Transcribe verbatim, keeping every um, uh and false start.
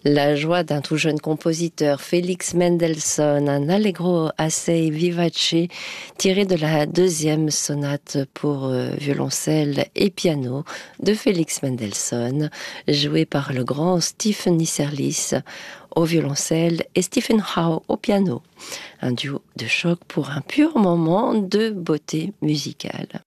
La joie d'un tout jeune compositeur, Félix Mendelssohn, un allegro assai vivace tiré de la deuxième sonate pour euh, violoncelle et piano de Félix Mendelssohn, joué par le grand Stephen Isserlis au violoncelle et Stephen Howe au piano. Un duo de choc pour un pur moment de beauté musicale.